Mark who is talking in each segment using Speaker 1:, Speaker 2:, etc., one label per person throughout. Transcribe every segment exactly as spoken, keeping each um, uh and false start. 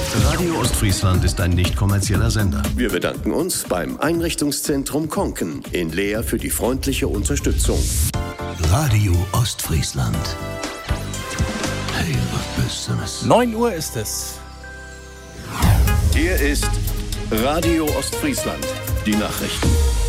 Speaker 1: Radio Ostfriesland ist ein nicht kommerzieller Sender.
Speaker 2: Wir bedanken uns beim Einrichtungszentrum Konken in Leer für die freundliche Unterstützung.
Speaker 1: Radio Ostfriesland. Hey, was bist du das?
Speaker 3: neun Uhr ist es.
Speaker 2: Hier ist Radio Ostfriesland, die Nachrichten.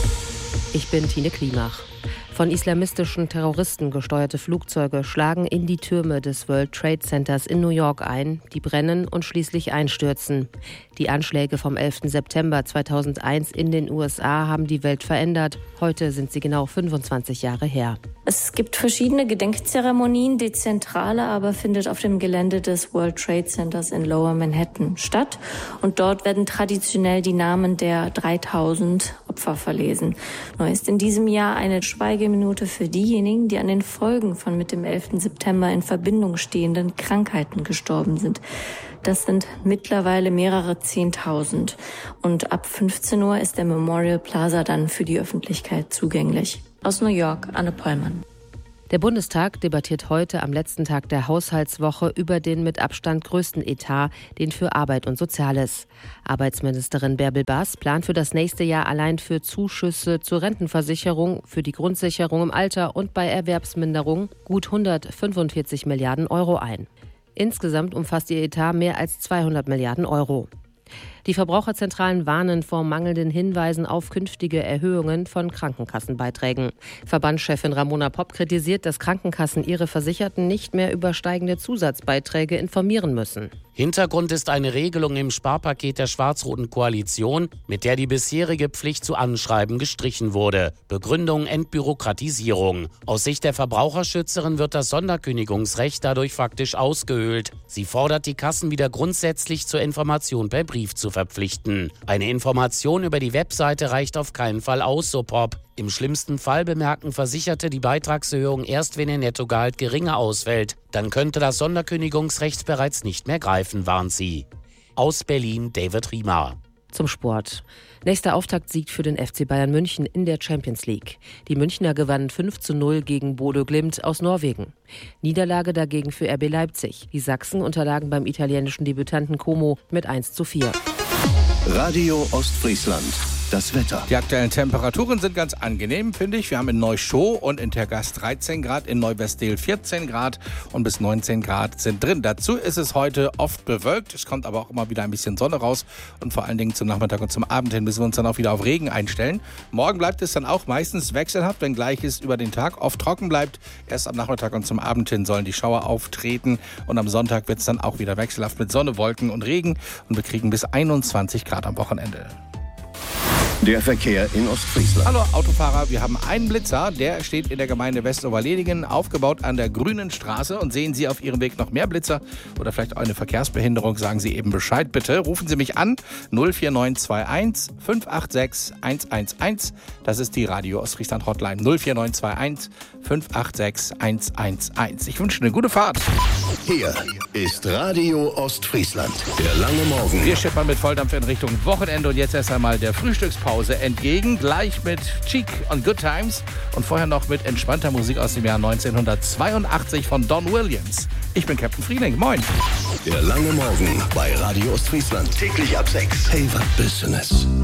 Speaker 4: Ich bin Tine Klimach. Von islamistischen Terroristen gesteuerte Flugzeuge schlagen in die Türme des World Trade Centers in New York ein, die brennen und schließlich einstürzen. Die Anschläge vom elften September zweitausendeins in den U S A haben die Welt verändert. Heute sind sie genau fünfundzwanzig Jahre her.
Speaker 5: Es gibt verschiedene Gedenkzeremonien. Die zentrale aber findet auf dem Gelände des World Trade Centers in Lower Manhattan statt. Und dort werden traditionell die Namen der dreitausend Opfer verlesen. Neu ist in diesem Jahr eine Schweigeminute für diejenigen, die an den Folgen von mit dem elften September in Verbindung stehenden Krankheiten gestorben sind. Das sind mittlerweile mehrere Zehntausend. Und ab fünfzehn Uhr ist der Memorial Plaza dann für die Öffentlichkeit zugänglich. Aus New York, Anne Pollmann.
Speaker 4: Der Bundestag debattiert heute am letzten Tag der Haushaltswoche über den mit Abstand größten Etat, den für Arbeit und Soziales. Arbeitsministerin Bärbel Baas plant für das nächste Jahr allein für Zuschüsse zur Rentenversicherung, für die Grundsicherung im Alter und bei Erwerbsminderung gut hundertfünfundvierzig Milliarden Euro ein. Insgesamt umfasst ihr Etat mehr als zweihundert Milliarden Euro. Die Verbraucherzentralen warnen vor mangelnden Hinweisen auf künftige Erhöhungen von Krankenkassenbeiträgen. Verbandschefin Ramona Popp kritisiert, dass Krankenkassen ihre Versicherten nicht mehr über steigende Zusatzbeiträge informieren müssen.
Speaker 6: Hintergrund ist eine Regelung im Sparpaket der schwarz-roten Koalition, mit der die bisherige Pflicht zu Anschreiben gestrichen wurde. Begründung Entbürokratisierung. Aus Sicht der Verbraucherschützerin wird das Sonderkündigungsrecht dadurch faktisch ausgehöhlt. Sie fordert die Kassen wieder grundsätzlich zur Information per Brief zu verpflichten. Eine Information über die Webseite reicht auf keinen Fall aus, so Popp. Im schlimmsten Fall bemerken Versicherte die Beitragserhöhung erst, wenn ihr Nettogehalt geringer ausfällt. Dann könnte das Sonderkündigungsrecht bereits nicht mehr greifen, warnt sie. Aus Berlin, David Riemer.
Speaker 4: Zum Sport. Nächster Auftaktsieg für den F C Bayern München in der Champions League. Die Münchner gewannen fünf zu null gegen Bodo Glimt aus Norwegen. Niederlage dagegen für R B Leipzig. Die Sachsen unterlagen beim italienischen Debütanten Como mit eins zu vier.
Speaker 2: Radio Ostfriesland. Das Wetter.
Speaker 3: Die aktuellen Temperaturen sind ganz angenehm, finde ich. Wir haben in Neuschow und in Tergast dreizehn Grad, in Neuwestel vierzehn Grad und bis neunzehn Grad sind drin. Dazu ist es heute oft bewölkt. Es kommt aber auch immer wieder ein bisschen Sonne raus. Und vor allen Dingen zum Nachmittag und zum Abend hin müssen wir uns dann auch wieder auf Regen einstellen. Morgen bleibt es dann auch meistens wechselhaft, wenngleich es über den Tag oft trocken bleibt. Erst am Nachmittag und zum Abend hin sollen die Schauer auftreten. Und am Sonntag wird es dann auch wieder wechselhaft mit Sonne, Wolken und Regen. Und wir kriegen bis einundzwanzig Grad am Wochenende.
Speaker 2: Der Verkehr in Ostfriesland.
Speaker 3: Hallo Autofahrer, wir haben einen Blitzer, der steht in der Gemeinde Westoverledingen, aufgebaut an der Grünen Straße. Und sehen Sie auf Ihrem Weg noch mehr Blitzer oder vielleicht auch eine Verkehrsbehinderung, sagen Sie eben Bescheid bitte. Rufen Sie mich an, null vier neun zwei eins fünf acht sechs eins eins eins. Das ist die Radio Ostfriesland Hotline, null vier neun zwei eins fünf acht sechs eins eins eins. Ich wünsche eine gute Fahrt.
Speaker 2: Hier ist Radio Ostfriesland, der lange Morgen.
Speaker 3: Wir schippern mit Volldampf in Richtung Wochenende und jetzt erst einmal der Frühstückspause entgegen, gleich mit Cheek und Good Times und vorher noch mit entspannter Musik aus dem Jahr neunzehnhundertzweiundachtzig von Don Williams. Ich bin Captain Frieling, moin.
Speaker 2: Der lange Morgen bei Radio Ostfriesland, täglich ab sechs. Hey, was Business.